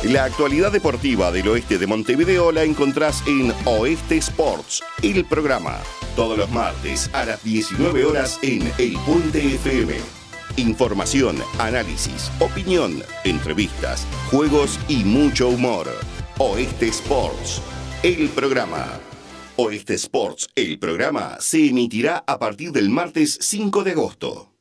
La actualidad deportiva del oeste de Montevideo la encontrás en Oeste Sports, el programa. Todos los martes a las 19 horas en El Puente FM. Información, análisis, opinión, entrevistas, juegos y mucho humor. Oeste Sports, el programa. Oeste Sports, el programa, se emitirá a partir del martes 5 de agosto.